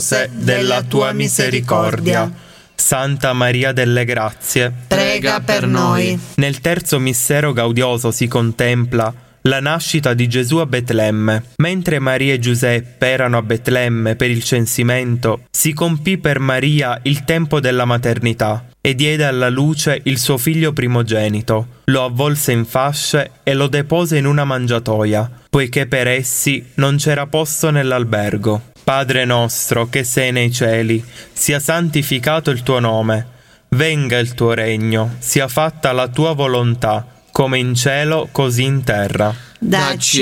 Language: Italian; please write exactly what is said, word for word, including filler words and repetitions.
della tua misericordia. Santa Maria delle Grazie, Prega per noi. Nel terzo mistero gaudioso si contempla la nascita di Gesù a Betlemme. Mentre Maria e Giuseppe erano a Betlemme per il censimento, si compì per Maria il tempo della maternità e diede alla luce il suo figlio primogenito. Lo avvolse in fasce e lo depose in una mangiatoia, poiché per essi non c'era posto nell'albergo. Padre nostro che sei nei cieli, sia santificato il tuo nome. Venga il tuo regno, sia fatta la tua volontà, come in cielo così in terra. Dacci